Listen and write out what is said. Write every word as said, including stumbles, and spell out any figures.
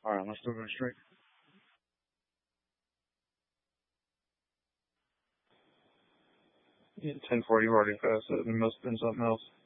Alright, let's still go straight. Yeah, ten forty, we're already past it. It must have been something else.